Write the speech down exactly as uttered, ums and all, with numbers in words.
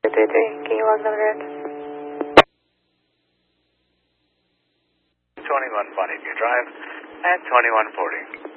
three three, can you log the route? twenty-one Bonnie View Drive at twenty-one forty.